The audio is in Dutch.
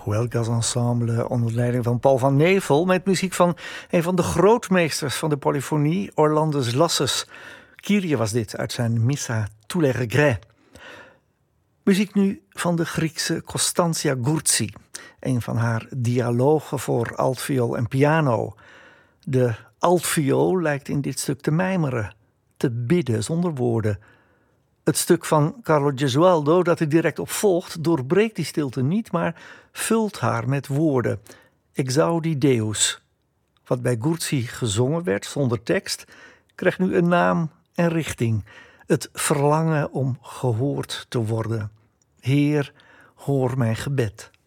Huelgas Ensemble onder leiding van Paul van Nevel, met muziek van een van de grootmeesters van de polyfonie, Orlandus Lassus. Kyrie was dit uit zijn Missa tous les regrets. Muziek nu van de Griekse Constantia Gurtsi, een van haar dialogen voor altviool en piano. De altviool lijkt in dit stuk te mijmeren, te bidden zonder woorden. Het stuk van Carlo Gesualdo dat er direct op volgt doorbreekt die stilte niet, maar vult haar met woorden. Exaudi Deus. Wat bij Gurtsi gezongen werd zonder tekst, krijgt nu een naam en richting. Het verlangen om gehoord te worden. Heer, hoor mijn gebed.